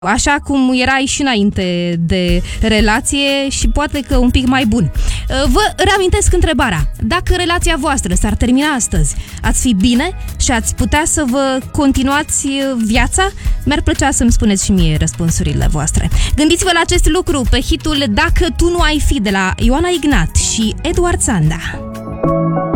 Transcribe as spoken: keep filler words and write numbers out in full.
așa cum erai și înainte de relație și poate că un pic mai bun. Vă reamintesc întrebarea. Dacă relația voastră s-ar termina astăzi, ați fi bine și ați putea să vă continuați viața? Mi-ar plăcea să-mi spuneți și mie răspunsurile voastre. Gândiți-vă la acest lucru pe hitul Dacă tu nu ai fi de la Ioana Ignat și Eduard Sanda.